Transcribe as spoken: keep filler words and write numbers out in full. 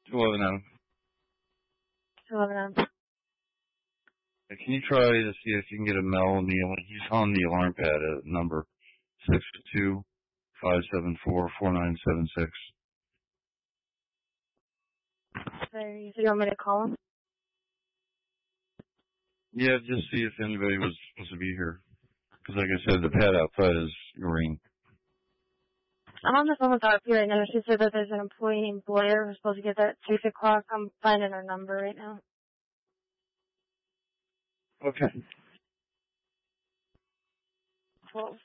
two eleven Adam. two eleven Adam. Can you try to see if you can get a Mel Neal? He's on the alarm pad at number six two five seven four four nine seven six. So you you want me to call him? Yeah, just see if anybody was supposed to be here. Because like I said, the pad outside is green. I'm on the phone with R P right now. She said that there's an employee named Blair who's supposed to get that at six o'clock. I'm finding her number right now. Okay. twelve.